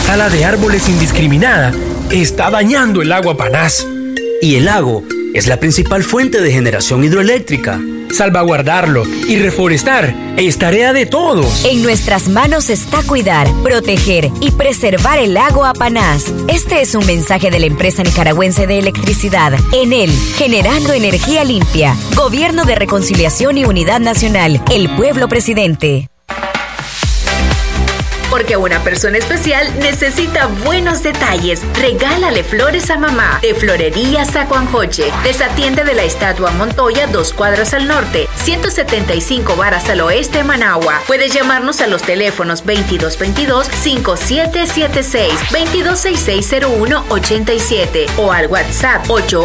tala de árboles indiscriminada está dañando el agua Panás. Y el lago es la principal fuente de generación hidroeléctrica. Salvaguardarlo y reforestar es tarea de todos. En nuestras manos está cuidar, proteger y preservar el lago Apanás. Este es un mensaje de la empresa nicaragüense de electricidad, Enel, generando energía limpia. Gobierno de Reconciliación y Unidad Nacional. El pueblo presidente. Porque una persona especial necesita buenos detalles. Regálale flores a mamá. De Florería Zacuanjoche. Desatiende de la Estatua Montoya, 2 cuadras al norte, 175 varas al oeste de Managua. Puedes llamarnos a los teléfonos 2222-5776, 22660187 o al WhatsApp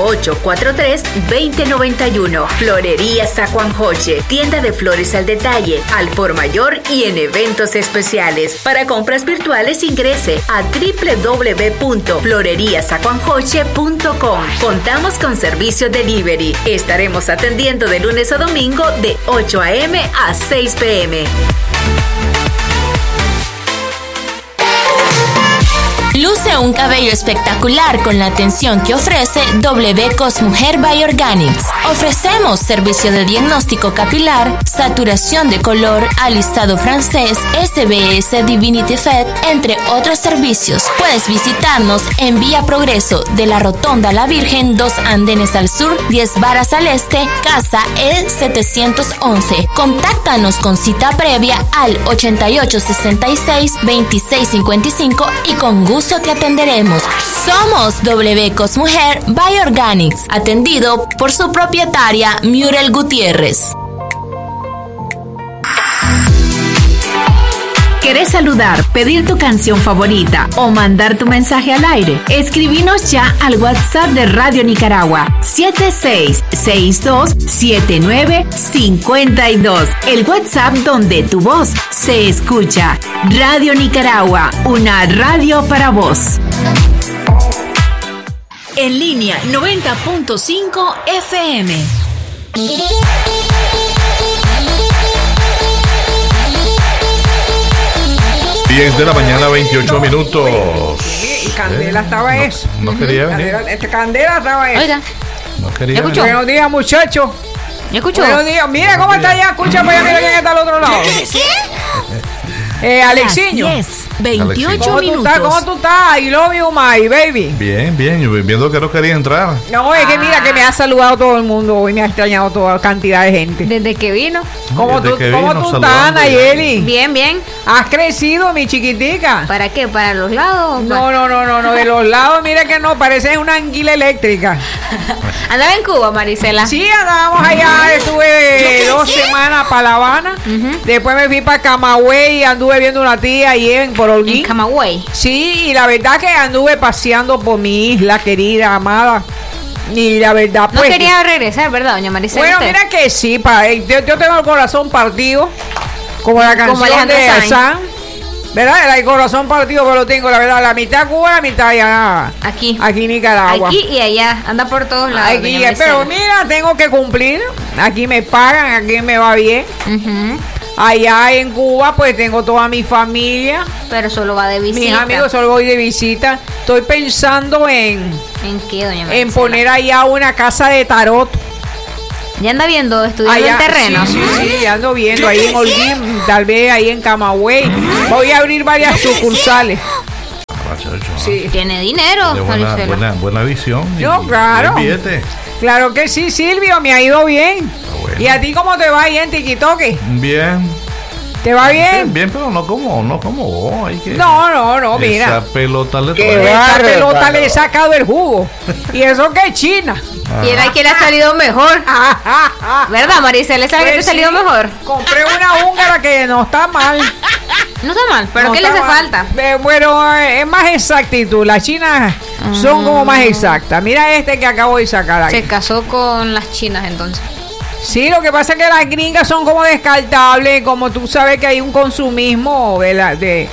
8843-2091. Florería Zacuanjoche. Tienda de flores al detalle, al por mayor y en eventos especiales. Para compras virtuales ingrese a www.floreriazacuanjoche.com. Contamos con servicio delivery. Estaremos atendiendo de lunes a domingo de 8 a.m. a 6 p.m. Luce un cabello espectacular con la atención que ofrece W Cosmujer by Organics. Ofrecemos servicio de diagnóstico capilar, saturación de color, alisado francés, SBS Divinity Fed, entre otros servicios. Puedes visitarnos en Vía Progreso de la Rotonda La Virgen, 2 andenes al sur, 10 varas al este, Casa E 711. Contáctanos con cita previa al 8866-2655 y con gusto te atenderemos. Somos W Cosmujer by Organics, atendido por su propietaria Muriel Gutiérrez. ¿Querés saludar, pedir tu canción favorita o mandar tu mensaje al aire? Escribinos ya al WhatsApp de Radio Nicaragua 76627952. El WhatsApp donde tu voz se escucha. Radio Nicaragua, una radio para vos. En línea 90.5 FM. 10 de la mañana, 28 minutos. Y Candela estaba eso. No quería venir. Candela estaba eso. Oiga, No quería venir. Buenos días, muchachos. ¿me escuchó? Buenos días. Mira cómo está allá. Escucha para allá, mira quién está al otro lado. Alexiño. 28 ¿Cómo minutos. tú estás? I love you, my baby. Bien, bien. Yo viendo que no quería entrar. No, es que mira que me ha saludado todo el mundo hoy, me ha extrañado toda cantidad de gente. Desde que vino. ¿Cómo Desde tú que vino estás, saludando. Nayeli? Bien, bien. ¿Has crecido, mi chiquitica? ¿Para qué? ¿Para los lados? No, de los lados, mira que no, parece una anguila eléctrica. Andaba en Cuba, Marisela. Sí, andábamos allá, estuve 2 semanas para La Habana, después me fui para Camagüey y anduve viendo una tía ahí por Holguín. En Camagüey. Sí, y la verdad que anduve paseando por mi isla querida, amada. Y la verdad, No pues. quería regresar, ¿verdad, doña Marisela? Bueno, usted? mira que sí, yo tengo el corazón partido, como la canción Alejandro de Sanz. Sanz, ¿verdad? El corazón partido que lo tengo, la verdad, la mitad Cuba, la mitad allá. Aquí. Aquí en Nicaragua. Aquí y allá. Anda por todos lados. Aquí, doña Marisela. pero mira, tengo que cumplir. Aquí me pagan, aquí me va bien. Ujú. Allá en Cuba, pues tengo toda mi familia. Pero solo va de visita. Mis amigos, solo voy de visita. Estoy pensando en qué, doña Marisela? en poner allá una casa de tarot. ¿Ya anda viendo, estudiando Allá, el terreno? sí, ando viendo ahí en Holguín, tal vez ahí en Camagüey. Voy a abrir varias sucursales. Sí. Tiene dinero, De Marisela. buena visión. Yo, claro. buen billete. Claro que sí, Silvio, me ha ido bien. Bueno. ¿Y a ti cómo te va ahí en Tiquitoque? Bien. ¿Te va bien? Bien, pero no como vos. Hay que, No, mira. Esa pelota le Que trae. esta pelota le he sacado el jugo. Y eso que es China. Y era que le ha salido mejor. ¿Verdad, Marisela? ¿Esa que te ha salido mejor? Compré una húngara que no está mal. No está mal, pero No ¿qué le está hace mal. falta? Bueno, es más exactitud. Las chinas son como más exactas. Mira este que acabo de sacar aquí. Se casó con las chinas entonces. Sí, lo que pasa es que las gringas son como descartables, como tú sabes que hay un consumismo de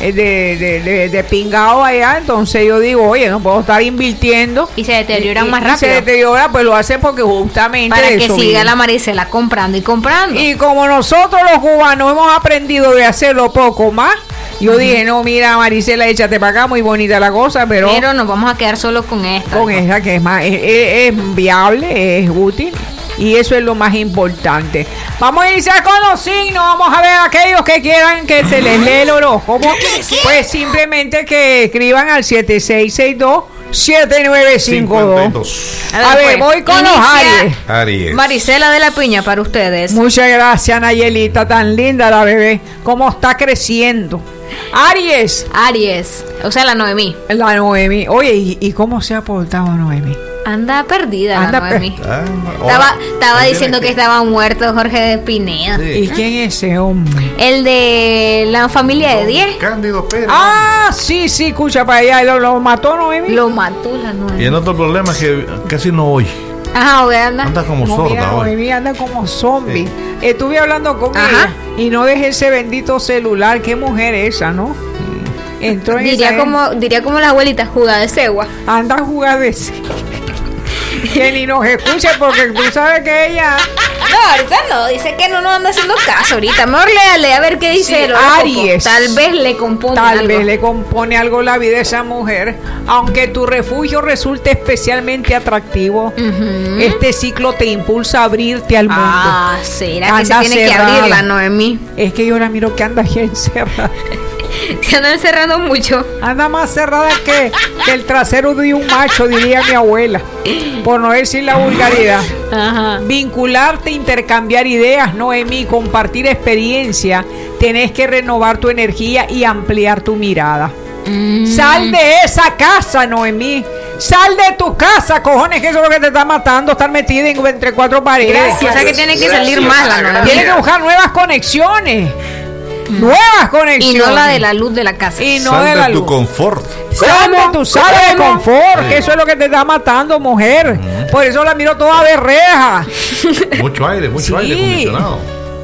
pingado allá, entonces yo digo, oye, no puedo estar invirtiendo. Y se deterioran más Y rápido. se deteriora, pues lo hacen porque justamente Para que eso siga viene. la Marisela comprando y comprando. Y como nosotros los cubanos hemos aprendido de hacerlo poco más, Yo dije, no, mira, Marisela, échate para acá, muy bonita la cosa, pero nos vamos a quedar solo con esta. con esa que es más, es viable, es útil. Y eso es lo más importante. Vamos a iniciar con los signos. Vamos a ver a aquellos que quieran que se les lee el horóscopo. Pues simplemente que escriban al 7662-7952. A ver, voy con los Aries. Marisela de la Piña para ustedes. Muchas gracias, Nayelita, tan linda la bebé. Cómo está creciendo. Aries, o sea, la Noemí. la Noemí. Oye, ¿y cómo se ha portado Noemí? Anda perdida Anda la Noemí. Ahora, Estaba diciendo que estaba muerto Jorge de Pineda. Sí. ¿Y quién es ese hombre? El de la familia de 10. Cándido Pérez. Ah, sí, escucha para allá. Lo mató Noemí. Lo mató la Noemí. Y el otro problema es que casi no oye. Ajá, anda. Anda como No, mira, sorda hoy. Noemí anda como zombie. Sí. Estuve hablando con ella y no dejé ese bendito celular. Qué mujer esa, ¿no? Entró en Diría esa- como la abuelita, jugada de cegua. Anda a jugar de que ni nos escuche porque tú sabes que ella No, ahorita no, dice que no nos anda haciendo caso ahorita. Mejor léale a ver qué dice Sí, el horóscopo. Aries. Tal vez le compone tal algo. vez le compone algo la vida a esa mujer, aunque tu refugio resulte especialmente atractivo. Este ciclo te impulsa a abrirte al mundo. Ah, será que se Anda tiene cerrada. que abrir la Noemí. Es que yo la miro que anda bien cerrada. Se anda encerrando mucho. Anda más cerrada que el trasero de un macho, diría mi abuela, por no decir la vulgaridad. Ajá. Vincularte, intercambiar ideas, Noemí, compartir experiencia. Tenés que renovar tu energía y ampliar tu mirada. Sal de esa casa, Noemí. Sal de tu casa, cojones, que eso es lo que te está matando, estar metida entre cuatro paredes. O sea que tiene que salir más la Noemí. Tienes que buscar nuevas conexiones. Nuevas Y conexiones. no la de la luz de la casa. Y no Sal de la de tu luz. confort. Sal de tu sala de confort, que eso es lo que te está matando, mujer. Por eso la miro toda berreja. Mucho aire Sí. acondicionado.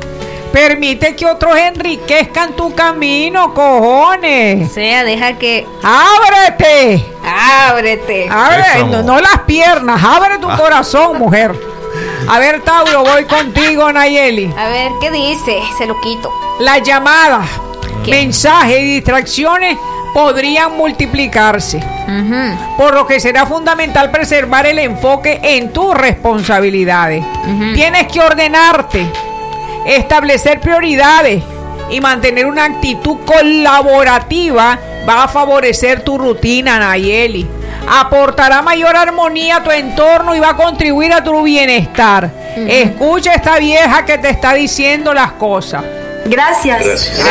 Permite que otros enriquezcan tu camino, cojones. O sea, deja que... ¡Ábrete! Ábrete. Abre, Eso. no las piernas, abre tu corazón, mujer. A ver, Tauro, voy contigo, Nayeli. A ver, ¿qué dice? Se lo quito. Las llamadas, ¿Qué? mensajes y distracciones podrían multiplicarse, por lo que será fundamental preservar el enfoque en tus responsabilidades. Tienes que ordenarte, establecer prioridades y mantener una actitud colaborativa. Va a favorecer tu rutina, Nayeli. Aportará mayor armonía a tu entorno y va a contribuir a tu bienestar. Escucha a esta vieja que te está diciendo las cosas. Gracias.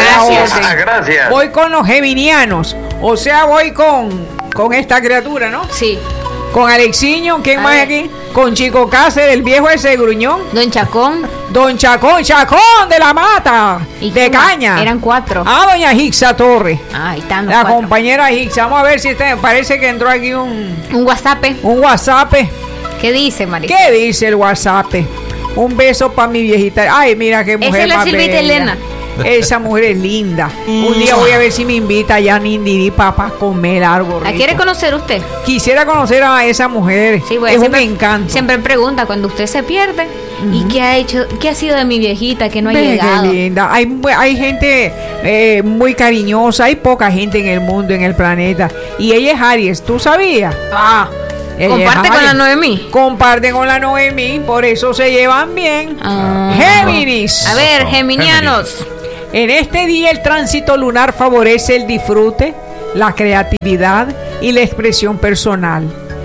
Gracias. Voy con los geminianos. O sea, voy con esta criatura, ¿no? Sí. Con Alexiño, ¿quién A más ver. aquí? Con Chico Cáceres, el viejo ese gruñón. Don Chacón. Don Chacón de la Mata, ¿Y de quién más? Caña. Eran 4. Ah, doña Hixa Torres. Ah, ahí están los La 4. compañera Hixa. Vamos a ver si parece que entró aquí un WhatsApp. WhatsApp. ¿Qué dice, Marisa? ¿Qué dice el WhatsApp? Un beso para mi viejita. Ay, mira qué mujer Esa es la más Silvita bella. Elena. Esa mujer es linda. Un día voy a ver si me invita allá a Nindirí para comer algo ¿La rico. quiere conocer usted? Quisiera conocer a esa mujer. Sí, pues, es siempre, un encanto. Siempre pregunta cuando usted se pierde. ¿Y qué ha hecho? ¿Qué ha sido de mi viejita que no ha Ve, llegado? qué linda. Hay gente muy cariñosa. Hay poca gente en el mundo, en el planeta. Y ella es Aries. ¿Tú sabías? Ella ¿Comparte es con la Aries. Noemí? Comparte con la Noemí. Por eso se llevan bien. Ah. Géminis. A ver, geminianos. En este día el tránsito lunar favorece el disfrute, la creatividad y la expresión personal.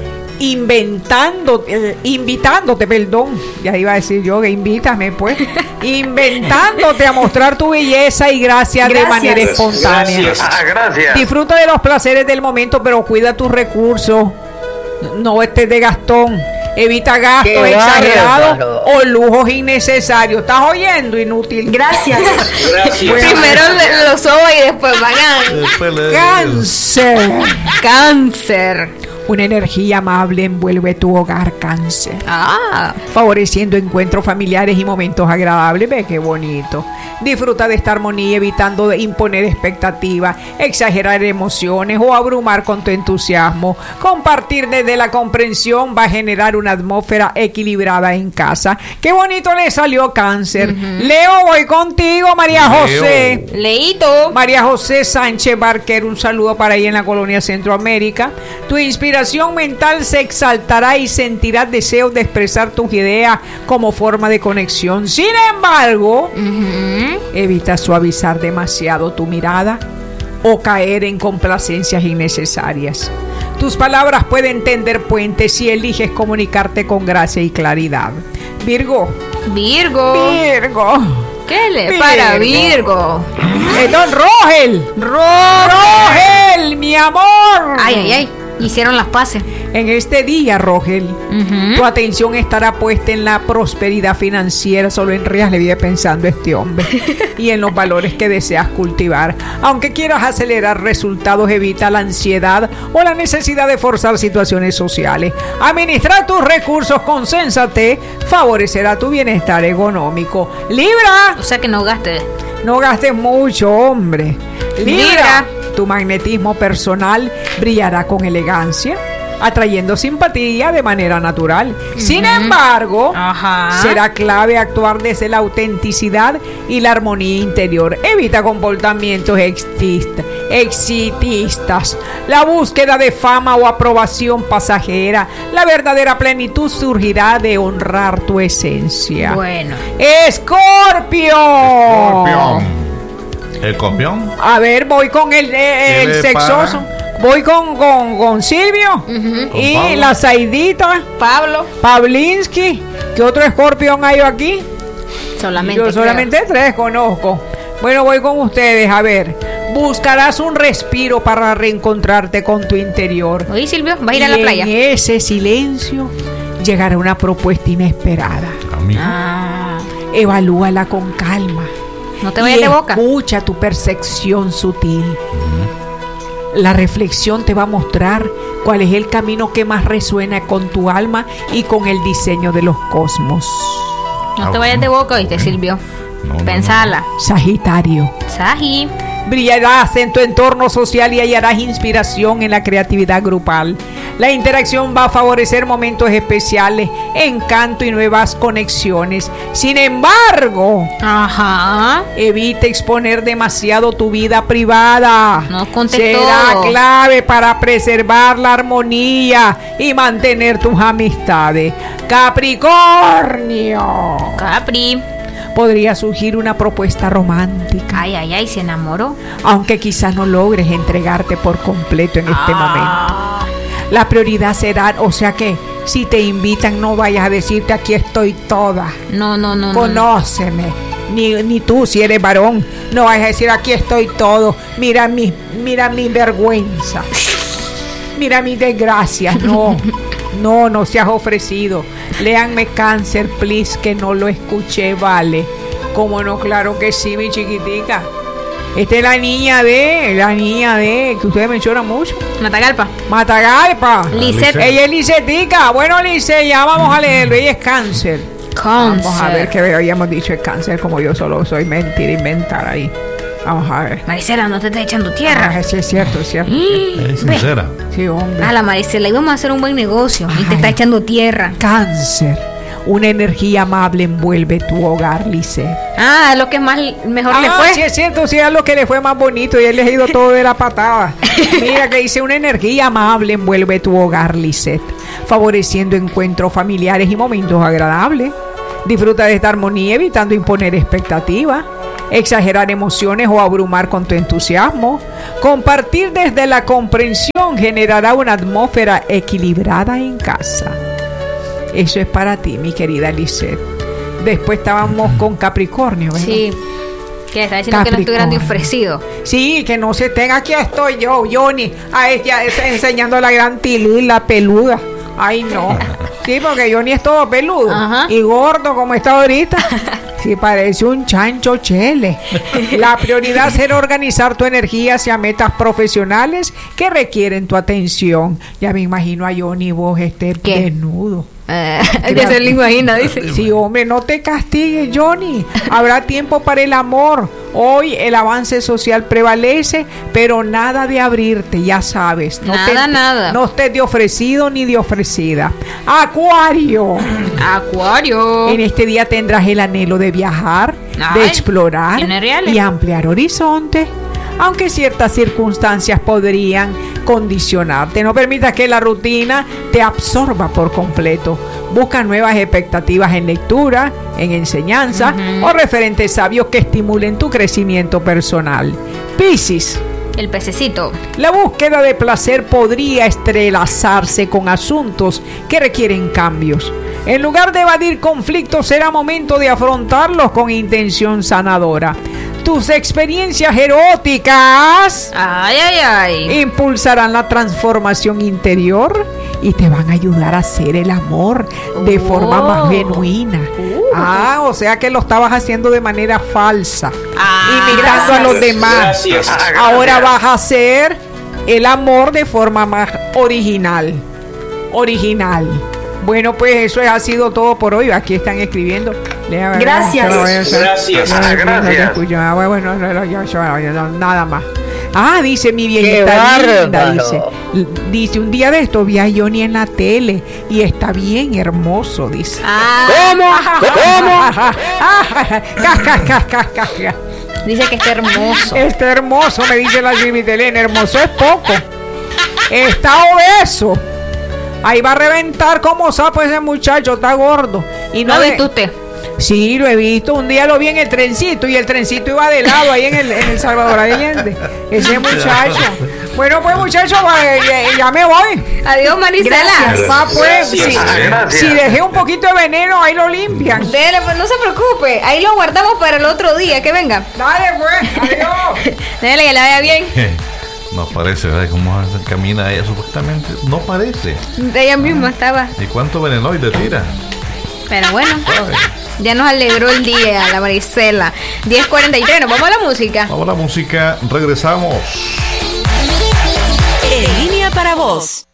Invitándote, perdón, ya iba a decir yo que invítame pues, inventándote a mostrar tu belleza y gracia de manera espontánea. Gracias. Disfruta de los placeres del momento, pero cuida tus recursos. No estés de gastón. Evita gastos Qué exagerados bárbaro. o lujos innecesarios. ¿Estás oyendo, inútil? Gracias. Primero lo soba y después van a... Cáncer. Cáncer. Una energía amable envuelve tu hogar, Cáncer. Favoreciendo encuentros familiares y momentos agradables. Ve qué bonito. Disfruta de esta armonía, evitando de imponer expectativas, exagerar emociones o abrumar con tu entusiasmo. Compartir desde la comprensión va a generar una atmósfera equilibrada en casa. Qué bonito le salió, Cáncer. Leo, voy contigo, María José. Leito. María José Sánchez Barquer, un saludo para ella en la colonia Centroamérica. Tu inspiración mental se exaltará y sentirás deseos de expresar tus ideas como forma de conexión. Sin embargo, evita suavizar demasiado tu mirada o caer en complacencias innecesarias. Tus palabras pueden tender puentes si eliges comunicarte con gracia y claridad. Virgo. ¿Qué le para Virgo? Don Rogel. Rogel, mi amor. Ay. Hicieron las paces. En este día, Rogel, tu atención estará puesta en la prosperidad financiera. Solo en Rías le vive pensando este hombre. Y en los valores que deseas cultivar. Aunque quieras acelerar resultados, evita la ansiedad o la necesidad de forzar situaciones sociales. Administrar tus recursos con sensatez favorecerá tu bienestar económico. Libra. O sea que no gastes. No gastes mucho, hombre. Libra. Tu magnetismo personal brillará con elegancia, atrayendo simpatía de manera natural. Sin embargo, será clave actuar desde la autenticidad y la armonía interior. Evita comportamientos exitistas. La búsqueda de fama o aprobación pasajera. La verdadera plenitud surgirá de honrar tu esencia. Bueno. Escorpio. ¿Escorpión? A ver, voy con el sexoso. Voy con Silvio y Pablo. La Zaidita. Pavlinsky. ¿Qué otro escorpión hay aquí? Solamente 3 conozco. Bueno, voy con ustedes. A ver, buscarás un respiro para reencontrarte con tu interior. Oye, Silvio, ¿vas a ir a la playa? En ese silencio llegará una propuesta inesperada. Evalúala con calma. No te vayas de boca. Escucha tu percepción sutil. La reflexión te va a mostrar cuál es el camino que más resuena con tu alma y con el diseño de los cosmos. No te vayas de boca, ¿oíste, Silvio? Pensala. Sagitario. Sagi. Brillarás en tu entorno social y hallarás inspiración en la creatividad grupal. La interacción va a favorecer momentos especiales, encanto y nuevas conexiones. Sin embargo, evita exponer demasiado tu vida privada. No contes Será todo. clave para preservar la armonía y mantener tus amistades. Capricornio. Capri. Podría surgir una propuesta romántica. Ay, se enamoró. Aunque quizás no logres entregarte por completo en este momento. La prioridad será, o sea que si te invitan no vayas a decirte aquí estoy toda. No. Conóceme. Ni tú si eres varón. No vayas a decir aquí estoy todo. Mira mi vergüenza. Mira mis desgracias. No seas ofrecido. Léanme Cáncer, please, que no lo escuché, vale. ¿Cómo no? Claro que sí, mi chiquitica. Esta es la niña de que ustedes mencionan mucho. Matagalpa. Lisette. Ella es Licetica. Bueno, Lice, ya vamos a leerlo. Ella es Cáncer. Vamos a ver qué habíamos dicho es Cáncer, como yo solo soy mentira, inventar ahí. Vamos a ver. Maricela, no te está echando tierra. Sí, es cierto. Es sincera. Sí, hombre. A la Maricela íbamos a hacer un buen negocio y te está echando tierra. Cáncer. Una energía amable envuelve tu hogar, Lice. Es lo que mejor le fue. Sí, es cierto, sí, es lo que le fue más bonito y él le ha ido todo de la patada. Mira que dice, una energía amable envuelve tu hogar, Lisette, favoreciendo encuentros familiares y momentos agradables. Disfruta de esta armonía, evitando imponer expectativas, exagerar emociones o abrumar con tu entusiasmo. Compartir desde la comprensión generará una atmósfera equilibrada en casa. Eso es para ti, mi querida Lisette. Después estábamos con Capricornio, ¿verdad? Sí. Que está diciendo que no estuvieran de ofrecido. Sí, que no se tenga. Aquí estoy yo, Johnny. Ya enseñando la gran Tilú y la peluda. Ay, no. Sí, porque Johnny es todo peludo. Y gordo como está ahorita. Sí, parece un chancho chele. La prioridad será organizar tu energía hacia metas profesionales que requieren tu atención. Ya me imagino a Johnny vos desnudo. Ya se lo imagina, dice. Sí, hombre, no te castigues, Johnny. Habrá tiempo para el amor. Hoy el avance social prevalece, pero nada de abrirte, ya sabes. Nada. No estés de ofrecido ni de ofrecida. Acuario. En este día tendrás el anhelo de viajar, de explorar y ampliar horizontes. Aunque ciertas circunstancias podrían condicionarte. No permitas que la rutina te absorba por completo. Busca nuevas expectativas en lectura, en enseñanza o referentes sabios que estimulen tu crecimiento personal. Piscis. El pececito. La búsqueda de placer podría entrelazarse con asuntos que requieren cambios. En lugar de evadir conflictos, será momento de afrontarlos con intención sanadora. Tus experiencias eróticas impulsarán la transformación interior y te van a ayudar a hacer el amor de forma más genuina. O sea que lo estabas haciendo de manera falsa, imitando a los demás. Ahora vas a hacer el amor de forma más original. Bueno, pues eso ha sido todo por hoy. Aquí están escribiendo. Gracias. Bueno, nada más. Dice mi viejita linda, dice, un día de estos vi a Johnny en la tele y está bien hermoso, dice. ¿Cómo? Dice que está hermoso. Está hermoso, me dice la Chivitelena. Hermoso es poco. Está obeso. Ahí va a reventar como sapo ese muchacho, está gordo. Y no ¿Lo viste usted? Sí, lo he visto. Un día lo vi en el trencito y el trencito iba de lado ahí en el Salvador Allende. Ese muchacho. Bueno, pues muchachos, ya me voy. Adiós, Marisela. Pues, si dejé un poquito de veneno, ahí lo limpian. Dele, pues no se preocupe. Ahí lo guardamos para el otro día, que venga. Dale, pues, adiós. Dele, que la vaya bien. No parece, ¿verdad? ¿Cómo camina ella supuestamente? No parece. Ella misma estaba. ¿Y cuánto venenoide tira? Pero bueno, ya nos alegró el día la Marisela. 10:43, nos vamos a la música. Vamos a la música, regresamos. En línea para vos.